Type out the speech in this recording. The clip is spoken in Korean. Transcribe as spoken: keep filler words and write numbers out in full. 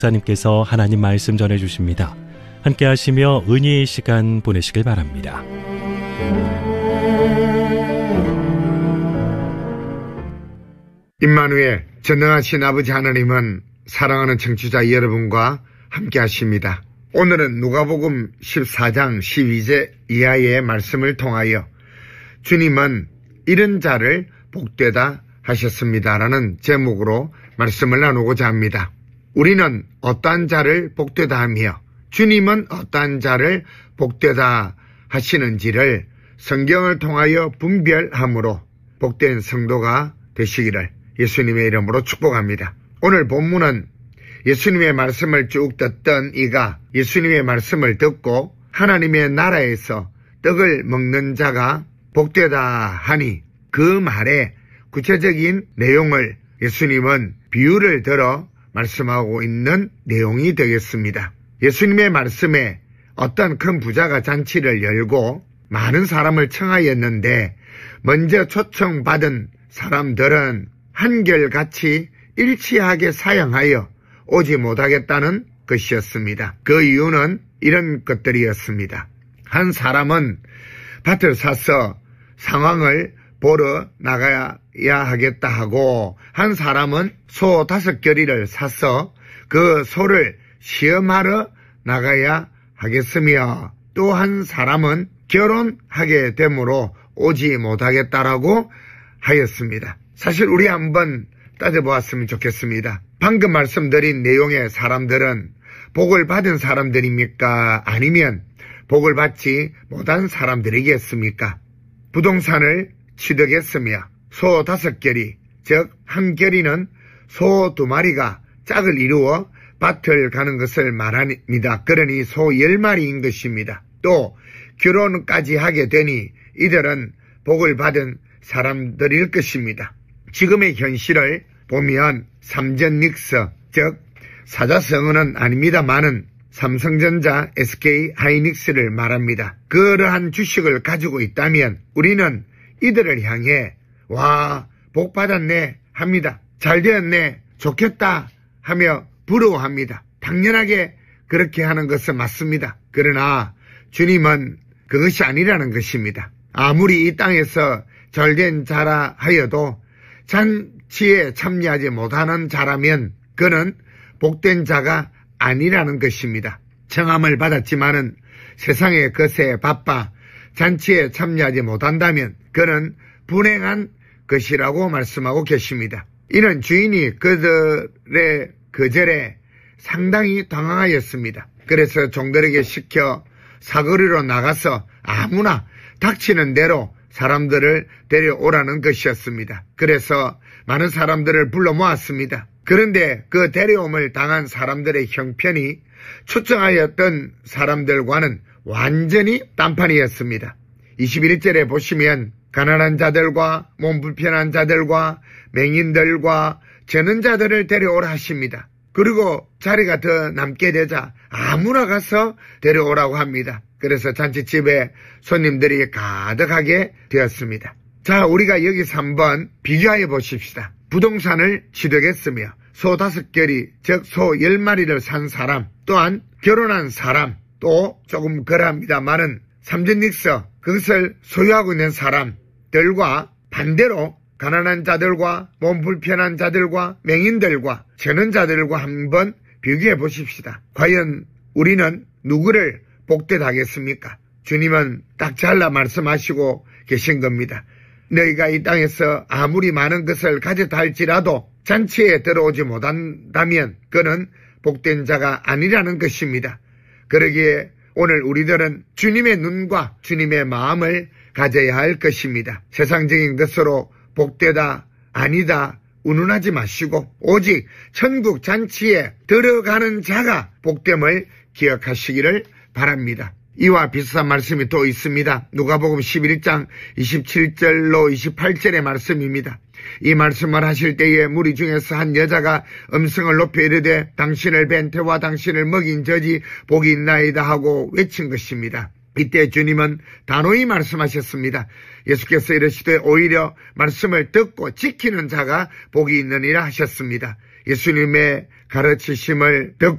목사님께서 하나님 말씀 전해주십니다. 함께 하시며 은혜의 시간 보내시길 바랍니다. 임마누엘, 전능하신 아버지 하나님은 사랑하는 청취자 여러분과 함께 하십니다. 오늘은 누가복음 십사 장 십이 절 이하의 말씀을 통하여 주님은 이런 자를 복되다 하셨습니다라는 제목으로 말씀을 나누고자 합니다. 우리는 어떠한 자를 복되다 하며 주님은 어떠한 자를 복되다 하시는지를 성경을 통하여 분별함으로 복된 성도가 되시기를 예수님의 이름으로 축복합니다. 오늘 본문은 예수님의 말씀을 쭉 듣던 이가 예수님의 말씀을 듣고 하나님의 나라에서 떡을 먹는 자가 복되다 하니 그 말의 구체적인 내용을 예수님은 비유를 들어 말씀하고 있는 내용이 되겠습니다. 예수님의 말씀에 어떤 큰 부자가 잔치를 열고 많은 사람을 청하였는데 먼저 초청받은 사람들은 한결같이 일치하게 사양하여 오지 못하겠다는 것이었습니다. 그 이유는 이런 것들이었습니다. 한 사람은 밭을 사서 상황을 보러 나가야 하겠다 하고, 한 사람은 소 다섯 겨리를 사서 그 소를 시험하러 나가야 하겠으며, 또 한 사람은 결혼하게 되므로 오지 못하겠다라고 하였습니다. 사실 우리 한번 따져보았으면 좋겠습니다. 방금 말씀드린 내용의 사람들은 복을 받은 사람들입니까? 아니면 복을 받지 못한 사람들이겠습니까? 부동산을 취득했으며 소 다섯 겨리, 즉 한 겨리는 소 두 마리가 짝을 이루어 밭을 가는 것을 말합니다. 그러니 소 열 마리인 것입니다. 또 결혼까지 하게 되니 이들은 복을 받은 사람들일 것입니다. 지금의 현실을 보면 삼전 닉스, 즉 사자성어는 아닙니다만은 삼성전자, 에스케이하이닉스를 말합니다. 그러한 주식을 가지고 있다면 우리는 이들을 향해 와, 복 받았네 합니다. 잘 되었네, 좋겠다 하며 부러워합니다. 당연하게 그렇게 하는 것은 맞습니다. 그러나 주님은 그것이 아니라는 것입니다. 아무리 이 땅에서 잘된 자라 하여도 잔치에 참여하지 못하는 자라면 그는 복된 자가 아니라는 것입니다. 청함을 받았지만은 세상의 것에 바빠 잔치에 참여하지 못한다면 그는 불행한 것이라고 말씀하고 계십니다. 이는 주인이 그들의 거절에 상당히 당황하였습니다. 그래서 종들에게 시켜 사거리로 나가서 아무나 닥치는 대로 사람들을 데려오라는 것이었습니다. 그래서 많은 사람들을 불러 모았습니다. 그런데 그 데려옴을 당한 사람들의 형편이 초청하였던 사람들과는 완전히 딴판이었습니다. 이십일 절에 보시면 가난한 자들과 몸 불편한 자들과 맹인들과 저는 자들을 데려오라 하십니다. 그리고 자리가 더 남게 되자 아무나 가서 데려오라고 합니다. 그래서 잔치집에 손님들이 가득하게 되었습니다. 자, 우리가 여기서 한번 비교하여 보십시다. 부동산을 취득했으며 소 다섯 겨리, 즉 소 열 마리를 산 사람, 또한 결혼한 사람, 또 조금 그러합니다만은 삼전닉서, 그것을 소유하고 있는 사람들과 반대로 가난한 자들과 몸 불편한 자들과 맹인들과 저는 자들과 한번 비교해 보십시다. 과연 우리는 누구를 복되다 하겠습니까? 주님은 딱 잘라 말씀하시고 계신 겁니다. 너희가 이 땅에서 아무리 많은 것을 가졌다 할지라도 잔치에 들어오지 못한다면 그는 복된 자가 아니라는 것입니다. 그러기에 오늘 우리들은 주님의 눈과 주님의 마음을 가져야 할 것입니다. 세상적인 것으로 복되다 아니다 운운하지 마시고 오직 천국 잔치에 들어가는 자가 복됨을 기억하시기를 바랍니다. 이와 비슷한 말씀이 또 있습니다. 누가복음 십일 장 이십칠 절로 이십팔 절의 말씀입니다. 이 말씀을 하실 때에 무리 중에서 한 여자가 음성을 높여 이르되 당신을 뵌 태와 당신을 먹인 저지 복이 있나이다 하고 외친 것입니다. 이때 주님은 단호히 말씀하셨습니다. 예수께서 이르시되 오히려 말씀을 듣고 지키는 자가 복이 있느니라 하셨습니다. 예수님의 가르치심을 듣고